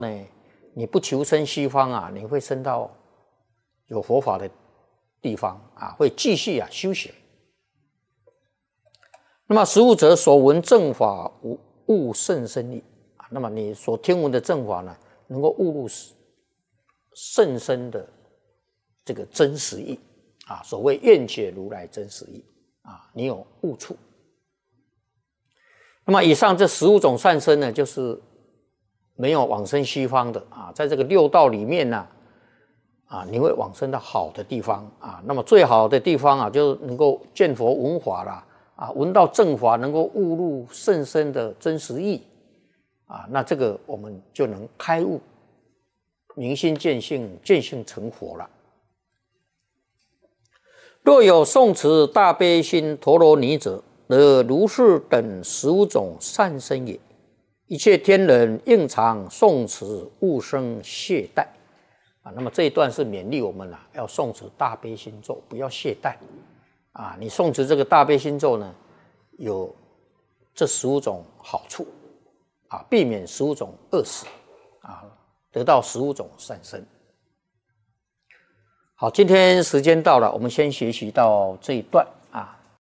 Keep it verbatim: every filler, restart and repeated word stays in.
呢，你不求生西方啊，你会升到有佛法的地方啊，会继续啊修行。那么实务者所闻正法无悟甚深意啊，那么你所听闻的正法呢，能够悟入甚深的这个真实义啊，所谓愿解如来真实义啊，你有悟处。那么以上这十五种善身呢，就是没有往生西方的啊，在这个六道里面呢，啊，你会往生到好的地方啊。那么最好的地方啊，就能够见佛闻法啦，啊，闻到正法，能够悟入甚深的真实义啊，那这个我们就能开悟，明心见性，见性成佛了。若有诵持大悲心陀罗尼者，得如是等十五种善身也。一切天人应常诵持，勿生懈怠啊。那么这一段是勉励我们啊，要诵持大悲心咒，不要懈怠啊。你诵持这个大悲心咒呢，有这十五种好处啊，避免十五种恶死啊，得到十五种善身。好，今天时间到了，我们先学习到这一段。